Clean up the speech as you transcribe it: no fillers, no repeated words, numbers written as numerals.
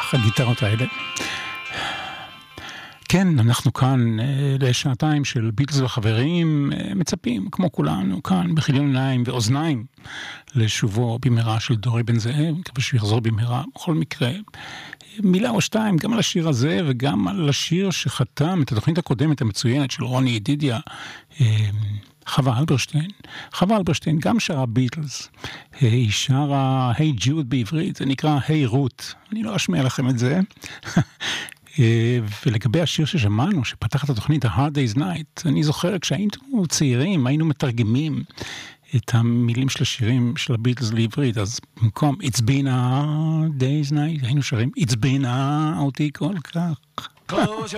כך, הגיטרות האלה. כן, אנחנו כאן לשעתיים של ביטלס וחברים, מצפים, כמו כולנו, כאן בכיליון עיניים ואוזניים, לשובו במהרה של דורי בן זאב, מקווה שהוא יחזור במהרה, בכל מקרה. מילה או שתיים, גם על השיר הזה וגם על השיר שחתם את התוכנית הקודמת המצוינת של רוני ידידיה, חווה אלברשטיין. חווה אלברשטיין גם שרה ביטלס, היא שרה היי ג'וד בעברית, זה נקרא היי רות, אני לא אשמיע לכם את זה. ולגבי השיר ששמענו, שפתח את התוכנית ה-Hard Day's Night, אני זוכר כשהיינו צעירים, היינו מתרגמים את המילים של השירים של הביטלס לעברית, אז במקום It's been a day's night, היינו שרים It's been a אותי כל כך.